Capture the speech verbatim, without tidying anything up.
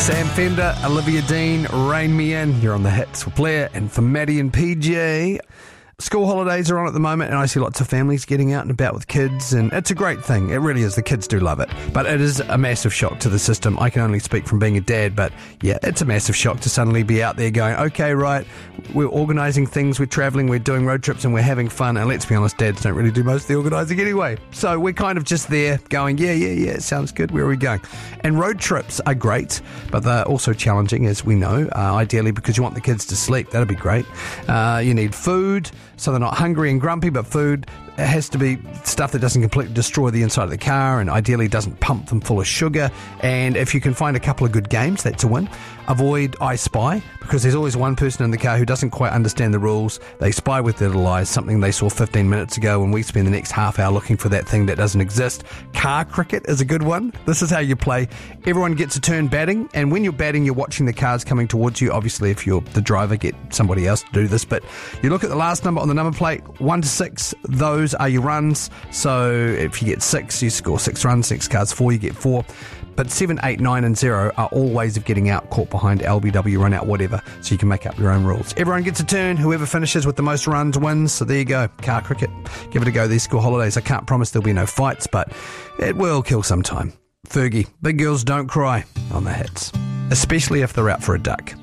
Sam Fender, Olivia Dean, Rain Me In. You're on the hits for Blair and for Maddie and P J. School holidays are on at the moment, and I see lots of families getting out and about with kids, and it's a great thing. It really is. The kids do love it. But it is a massive shock to the system. I can only speak from being a dad, but yeah, it's a massive shock to suddenly be out there going, okay, right, we're organising things, we're travelling, we're doing road trips, and we're having fun. And let's be honest, dads don't really do most of the organising anyway. So we're kind of just there going, yeah, yeah, yeah, it sounds good. Where are we going? And road trips are great, but they're also challenging, as we know, uh, ideally because you want the kids to sleep. That'd be great. Uh, you need food, so they're not hungry and grumpy, but food it has to be stuff that doesn't completely destroy the inside of the car and ideally doesn't pump them full of sugar. And if you can find a couple of good games, that's a win. Avoid I Spy, because there's always one person in the car who doesn't quite understand the rules. They spy with their little eyes, something they saw fifteen minutes ago, and we spend the next half hour looking for that thing that doesn't exist. Car cricket is a good one. This is how you play. Everyone gets a turn batting, and when you're batting, you're watching the cars coming towards you. Obviously, if you're the driver, get somebody else to do this, but you look at the last number on the number plate, one to six, those are your runs. So if you get six, you score six runs. Six cars, four, you get four. But seven, eight, nine and zero are all ways of getting out, caught behind, L B W, run out, whatever, so you can make up your own rules. Everyone gets a turn. Whoever finishes with the most runs wins. So there you go. Car cricket. Give it a go these school holidays. I can't promise there'll be no fights, but it will kill some time. Fergie, big girls don't cry on the hits, especially if they're out for a duck.